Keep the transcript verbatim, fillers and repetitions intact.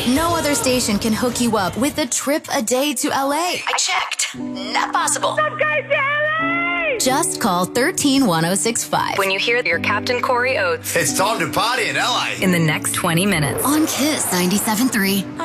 No other station can hook you up with a trip a day to L A. I checked. Not possible. Some guys to L A! Just call one three one zero six five when you hear your Captain Corey Oates It's time to party in L A. in the next twenty minutes. on Kiss ninety-seven point three.